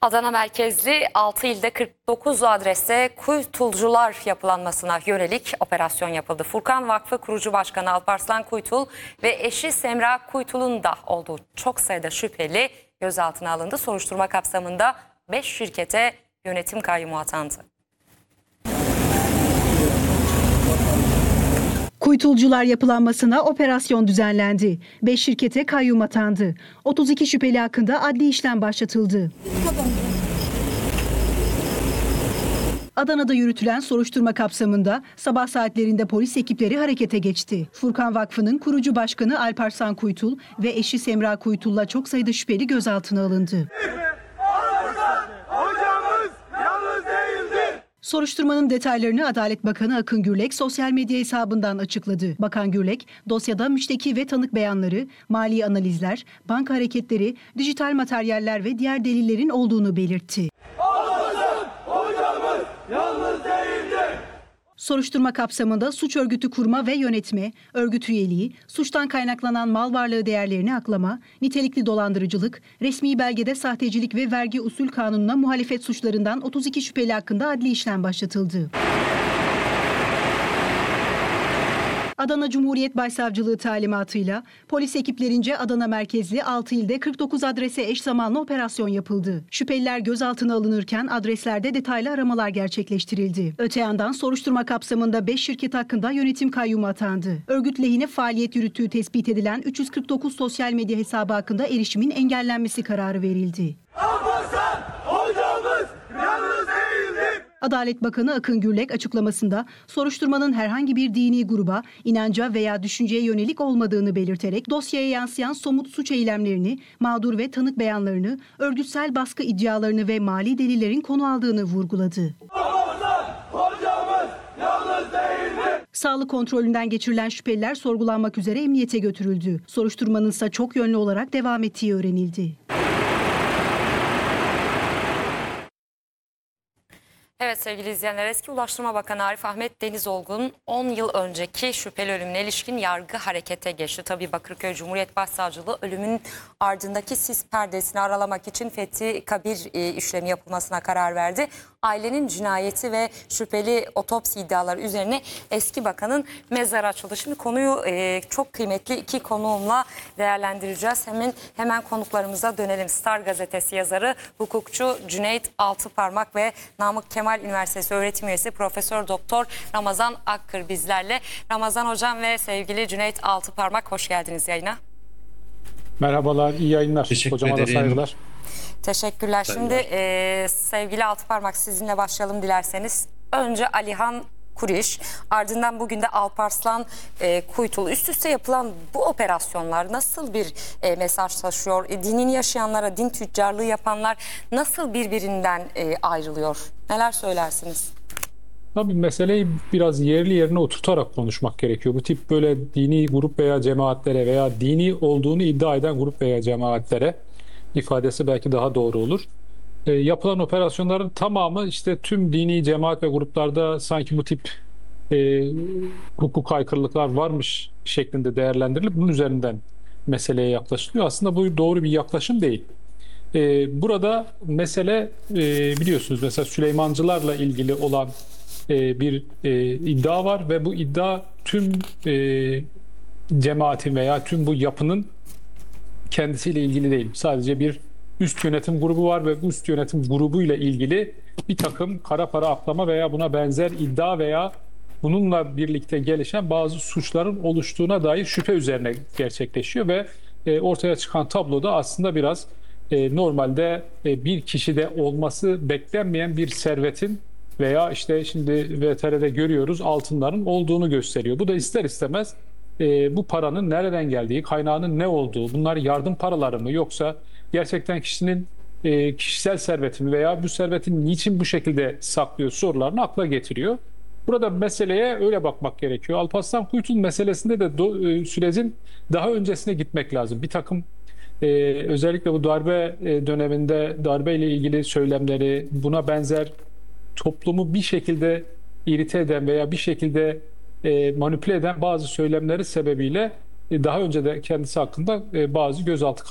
Adana merkezli 6 ilde 49 adreste kuytulcular yapılanmasına yönelik operasyon yapıldı. Furkan Vakfı kurucu başkanı Alparslan Kuytul ve eşi Semra Kuytul'un da olduğu çok sayıda şüpheli gözaltına alındı. Soruşturma kapsamında 5 şirkete yönetim kayyumu atandı. Kuytulcular yapılanmasına operasyon düzenlendi. 5 şirkete kayyum atandı. 32 şüpheli hakkında adli işlem başlatıldı. Adana'da yürütülen soruşturma kapsamında sabah saatlerinde polis ekipleri harekete geçti. Furkan Vakfı'nın kurucu başkanı Alparslan Kuytul ve eşi Semra Kuytul'la çok sayıda şüpheli gözaltına alındı. Soruşturmanın detaylarını Adalet Bakanı Akın Gürlek sosyal medya hesabından açıkladı. Bakan Gürlek, dosyada müşteki ve tanık beyanları, mali analizler, banka hareketleri, dijital materyaller ve diğer delillerin olduğunu belirtti. Soruşturma kapsamında suç örgütü kurma ve yönetme, örgüt üyeliği, suçtan kaynaklanan mal varlığı değerlerini aklama, nitelikli dolandırıcılık, resmi belgede sahtecilik ve vergi usul kanununa muhalefet suçlarından 32 şüpheli hakkında adli işlem başlatıldı. Adana Cumhuriyet Başsavcılığı talimatıyla polis ekiplerince Adana merkezli 6 ilde 49 adrese eş zamanlı operasyon yapıldı. Şüpheliler gözaltına alınırken adreslerde detaylı aramalar gerçekleştirildi. Öte yandan soruşturma kapsamında 5 şirket hakkında yönetim kayyumu atandı. Örgüt lehine faaliyet yürüttüğü tespit edilen 349 sosyal medya hesabı hakkında erişimin engellenmesi kararı verildi. Adalet Bakanı Akın Gürlek açıklamasında soruşturmanın herhangi bir dini gruba, inanca veya düşünceye yönelik olmadığını belirterek dosyaya yansıyan somut suç eylemlerini, mağdur ve tanık beyanlarını, örgütsel baskı iddialarını ve mali delillerin konu aldığını vurguladı. Sağlık kontrolünden geçirilen şüpheliler sorgulanmak üzere emniyete götürüldü. Soruşturmanın ise çok yönlü olarak devam ettiği öğrenildi. Evet sevgili izleyenler, eski Ulaştırma Bakanı Arif Ahmet Denizolgun 10 yıl önceki şüpheli ölümüne ilişkin yargı harekete geçti. Tabii Bakırköy Cumhuriyet Başsavcılığı ölümün ardındaki sis perdesini aralamak için fethi kabir işlemi yapılmasına karar verdi. Ailenin cinayeti ve şüpheli otopsi iddiaları üzerine eski bakanın mezarı açıldı. Şimdi konuyu çok kıymetli iki konuğumla değerlendireceğiz. Hemen konuklarımıza dönelim. Star gazetesi yazarı, hukukçu Cüneyt Altıparmak ve Namık Kemal Üniversitesi öğretim üyesi Profesör Doktor Ramazan Akkır bizlerle. Ramazan hocam ve sevgili Cüneyt Altıparmak, hoş geldiniz yayına. Merhabalar, iyi yayınlar. Teşekkür Hocama ederim. da saygılar. Teşekkürler. Şimdi sevgili Altıparmak, sizinle başlayalım dilerseniz. Önce Alihan Kuriş, ardından bugün de Alparslan Kuytul. Üst üste yapılan bu operasyonlar nasıl bir mesaj taşıyor? Dinini yaşayanlara, din tüccarlığı yapanlar nasıl birbirinden ayrılıyor? Neler söylersiniz? Tabii meseleyi biraz yerli yerine oturtarak konuşmak gerekiyor. Bu tip böyle dini grup veya cemaatlere veya dini olduğunu iddia eden grup veya cemaatlere ifadesi belki daha doğru olur. Yapılan operasyonların tamamı işte tüm dini cemaat ve gruplarda sanki bu tip hukuk aykırılıklar varmış şeklinde değerlendirilip bunun üzerinden meseleye yaklaşılıyor. Aslında bu doğru bir yaklaşım değil. Burada mesele biliyorsunuz mesela Süleymancılarla ilgili olan bir iddia var ve bu iddia tüm cemaatin veya tüm bu yapının kendisiyle ilgili değil. Sadece bir üst yönetim grubu var ve bu üst yönetim grubuyla ilgili bir takım kara para aklama veya buna benzer iddia veya bununla birlikte gelişen bazı suçların oluştuğuna dair şüphe üzerine gerçekleşiyor ve ortaya çıkan tabloda aslında biraz normalde bir kişide olması beklenmeyen bir servetin veya işte şimdi VTR'de görüyoruz altınların olduğunu gösteriyor. Bu da ister istemez bu paranın nereden geldiği, kaynağının ne olduğu, bunlar yardım paraları mı yoksa gerçekten kişinin kişisel servetini veya bu servetin niçin bu şekilde saklıyor sorularını akla getiriyor. Burada meseleye öyle bakmak gerekiyor. Alparslan Kuytul meselesinde de sürecin daha öncesine gitmek lazım. Bir takım özellikle bu darbe döneminde darbeyle ilgili söylemleri, buna benzer toplumu bir şekilde irite eden veya bir şekilde manipüle eden bazı söylemleri sebebiyle daha önce de kendisi hakkında bazı gözaltı